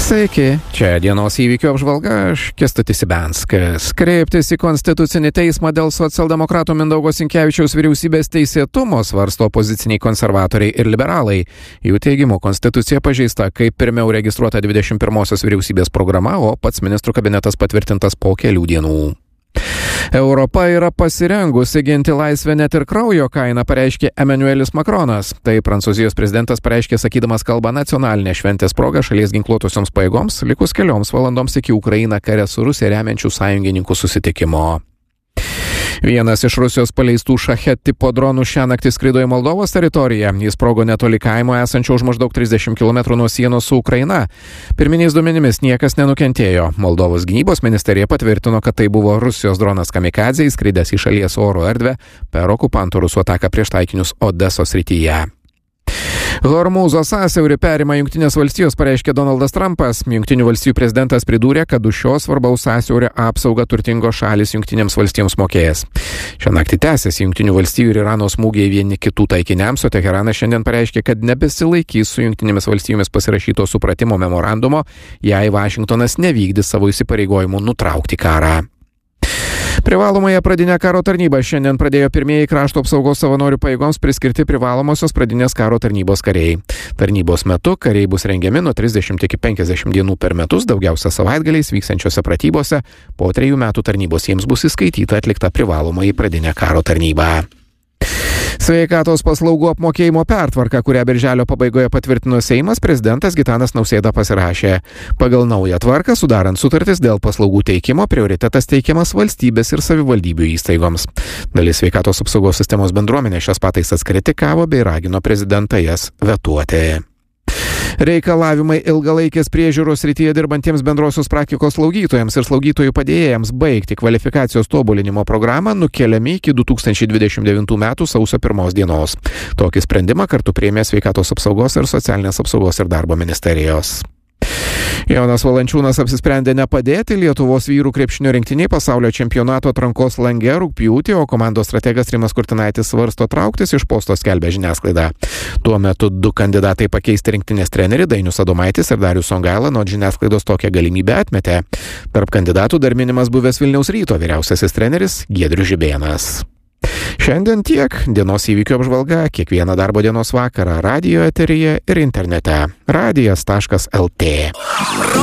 Sveiki, čia dienos įvykių apžvalga, aš Kęstutis Ibianskas. Kreiptis į Konstitucinį teismą dėl socialdemokratų Mindaugo Sinkevičiaus vyriausybės teisėtumo svarsto opoziciniai konservatoriai ir liberalai. Jų teigimu, Konstitucija pažeista, kaip pirmiau registruota 21-osios vyriausybės programa, o pats ministrų kabinetas patvirtintas po kelių dienų. Europa yra pasirengusi ginti laisvę net ir kraujo kainą, pareiškė Emmanuelis Macronas. Tai Prancūzijos prezidentas pareiškė sakydamas kalbą nacionalinę šventės progą šalies ginkluotosioms pajėgoms, likus kelioms valandoms iki Ukrainą kare su Rusija remiančių sąjungininkų susitikimo. Vienas iš Rusijos paleistų Šachet tipo dronų šią naktį skrido į Moldovos teritoriją. Jis sprogo netoli kaimo esančio už maždaug 30 km nuo sienos su Ukraina. Pirminiais duomenimis niekas nenukentėjo. Moldovos gynybos ministerija patvirtino, kad tai buvo Rusijos dronas kamikadzė įskridęs į šalies oro erdvę per okupantų rusų ataką prieš taikinius Odesos srityje. Hormūzo sąsiaurį perima Jungtinės valstijos, pareiškė Donaldas Trumpas. Jungtinių valstijų prezidentas pridūrė, kad už šio svarbaus sąsiaurio apsaugą turtingos šalys Jungtinėms valstijoms mokės. Šią naktį tęsiasi Jungtinių valstijų ir Irano smūgiai vieni kitų taikiniams, o Teheranas šiandien pareiškė, kad nebesilaikys su Jungtinėmis valstijomis pasirašyto supratimo memorandumo, jei Vašingtonas nevykdys savo įsipareigojimų nutraukti karą. Privalomąją pradinę karo tarnybą šiandien pradėjo pirmieji krašto apsaugos savanorių pajėgoms priskirti privalomosios pradinės karo tarnybos kariai. Tarnybos metu kariai bus rengiami nuo 30 iki 50 dienų per metus, daugiausia savaitgaliais vyksiančiose pratybose. Po 3 metų tarnybos jiems bus įskaityta atlikta privalomąjį pradinę karo tarnybą. Sveikatos paslaugų apmokėjimo pertvarka, kurią birželio pabaigoje patvirtino Seimas, prezidentas Gitanas Nausėda pasirašė. Pagal naują tvarką, sudarant sutartis dėl paslaugų teikimo, prioritetas teikiamas valstybės ir savivaldybių įstaigoms. Dalis sveikatos apsaugos sistemos bendruomenė šias pataisas kritikavo bei ragino prezidentą jas vetuoti. Reikalavimai ilgalaikės priežiūros srityje dirbantiems bendrosios praktikos slaugytojams ir slaugytojų padėjėjams baigti kvalifikacijos tobulinimo programą nukeliami iki 2029 metų sausio 1 dienos. Tokį sprendimą kartu priėmė Sveikatos apsaugos ir socialinės apsaugos ir darbo ministerijos. Jonas Valančiūnas apsisprendė nepadėti Lietuvos vyrų krepšinio rinktiniai pasaulio čempionato atrankos lange rugpjūtį, o komandos strategas Rimas Kurtinaitis svarsto trauktis iš posto, skelbia žiniasklaida. Tuo metu 2 kandidatai pakeisti rinktinės trenerį Dainius Adomaitis ir Darius Songaila nuo žiniasklaidos tokią galimybę atmetė. Tarp kandidatų dar minimas buvęs Vilniaus Ryto vyriausiasis treneris Giedrius Žibėnas. Šiandien tiek. Dienos įvykių apžvalga kiekvieną darbo dienos vakarą radijo eteryje ir internete. radijas.lt